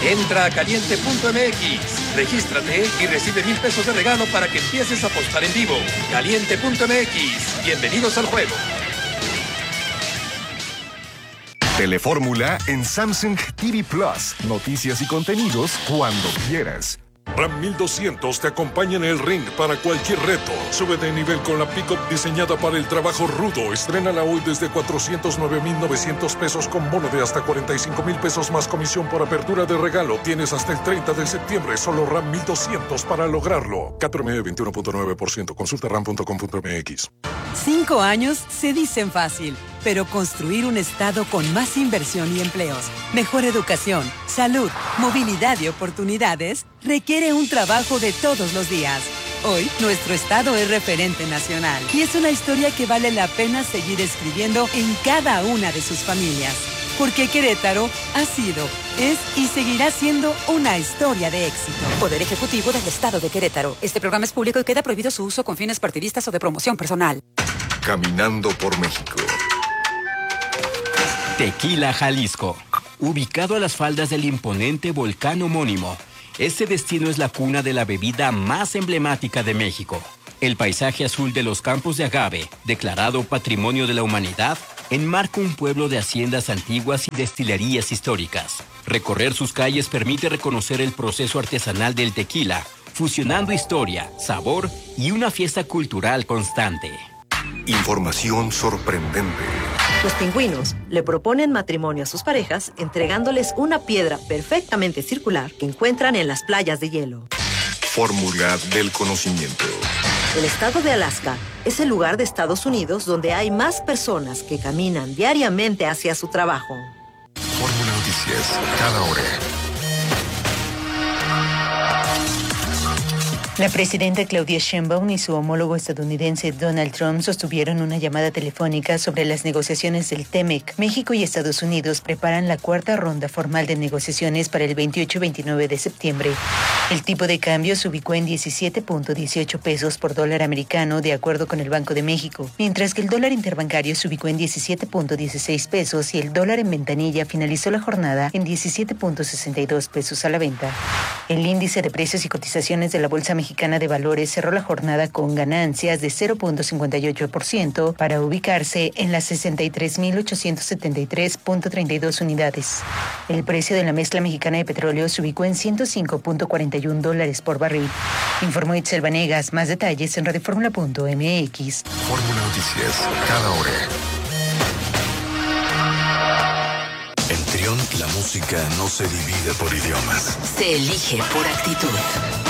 Entra a caliente.mx, regístrate y recibe 1,000 pesos de regalo para que empieces a apostar en vivo. Caliente.mx, bienvenidos al juego. Telefórmula en Samsung TV Plus. Noticias y contenidos cuando quieras. Ram 1200 te acompaña en el ring para cualquier reto. Sube de nivel con la pick-up diseñada para el trabajo rudo. Estrénala hoy desde 409,900 pesos con bono de hasta 45,000 pesos más comisión por apertura de regalo. Tienes hasta el 30 de septiembre. Solo Ram 1200 para lograrlo. CAT-PROMEDIO 21.9%. Consulta ram.com.mx. 5 años se dicen fácil, pero construir un estado con más inversión y empleos, mejor educación, salud, movilidad y oportunidades requiere un trabajo de todos los días. Hoy, nuestro estado es referente nacional y es una historia que vale la pena seguir escribiendo en cada una de sus familias. Porque Querétaro ha sido, es y seguirá siendo una historia de éxito. Poder Ejecutivo del Estado de Querétaro. Este programa es público y queda prohibido su uso con fines partidistas o de promoción personal. Caminando por México. Tequila, Jalisco. Ubicado a las faldas del imponente volcán homónimo, este destino es la cuna de la bebida más emblemática de México. El paisaje azul de los campos de agave, declarado Patrimonio de la Humanidad, enmarca un pueblo de haciendas antiguas y destilerías históricas. Recorrer sus calles permite reconocer el proceso artesanal del tequila, fusionando historia, sabor y una fiesta cultural constante. Información sorprendente. Los pingüinos le proponen matrimonio a sus parejas entregándoles una piedra perfectamente circular que encuentran en las playas de hielo. Fórmula del conocimiento. El estado de Alaska es el lugar de Estados Unidos donde hay más personas que caminan diariamente hacia su trabajo. Fórmula Noticias, cada hora. La presidenta Claudia Sheinbaum y su homólogo estadounidense Donald Trump sostuvieron una llamada telefónica sobre las negociaciones del TEMEC. México y Estados Unidos preparan la cuarta ronda formal de negociaciones para el 28 y 29 de septiembre. El tipo de cambio se ubicó en 17.18 pesos por dólar americano, de acuerdo con el Banco de México, mientras que el dólar interbancario se ubicó en 17.16 pesos y el dólar en ventanilla finalizó la jornada en 17.62 pesos a la venta. El índice de precios y cotizaciones de la Bolsa Mexicana de Valores cerró la jornada con ganancias de 0.58% para ubicarse en las 63.873.32 unidades. El precio de la mezcla mexicana de petróleo se ubicó en $105.41 por barril. Informó Itzel Vanegas. Más detalles en radioformula.mx. Fórmula Noticias, cada hora. En Trión, la música no se divide por idiomas. Se elige por actitud.